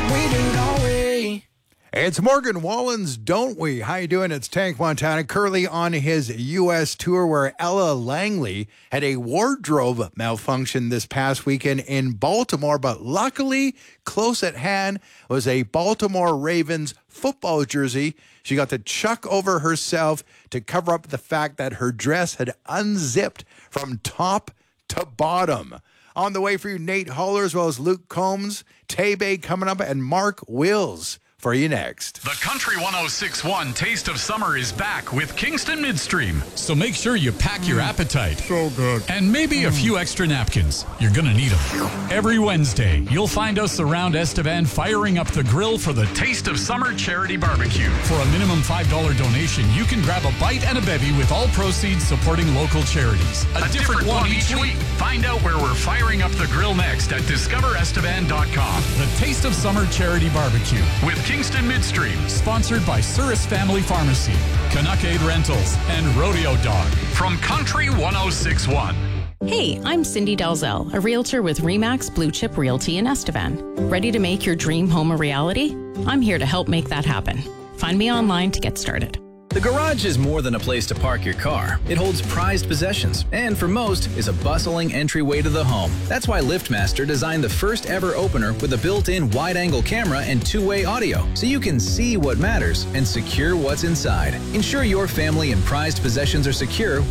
We do, don't we? It's Morgan Wallen's Don't We? How you doing? It's Tank Montana. Currently on his U.S. tour where Ella Langley had a wardrobe malfunction this past weekend in Baltimore, but luckily close at hand was a Baltimore Ravens football jersey. She got to chuck over herself to cover up the fact that her dress had unzipped from top to bottom. On the way for you, Nate Haller, as well as Luke Combs, Tay-Bay coming up, and Mark Wills for you next. The Country 106.1 Taste of Summer is back with Kingston Midstream. So make sure you pack your appetite. So good. And maybe a few extra napkins. You're going to need them. Every Wednesday, you'll find us around Estevan firing up the grill for the Taste of Summer Charity Barbecue. For a minimum $5 donation, you can grab a bite and a bevy with all proceeds supporting local charities. A different one each week. Find out where we're firing up the grill next at discoverestevan.com. The Taste of Summer Charity Barbecue with Kingston Midstream, sponsored by Suris Family Pharmacy, Canuck Aid Rentals, and Rodeo Dog. From Country 106.1. Hey, I'm Cindy Dalzell, a realtor with RE/MAX Blue Chip Realty in Estevan. Ready to make your dream home a reality? I'm here to help make that happen. Find me online to get started. The garage is more than a place to park your car. It holds prized possessions, and for most, is a bustling entryway to the home. That's why LiftMaster designed the first ever opener with a built-in wide-angle camera and two-way audio, so you can see what matters and secure what's inside. Ensure your family and prized possessions are secure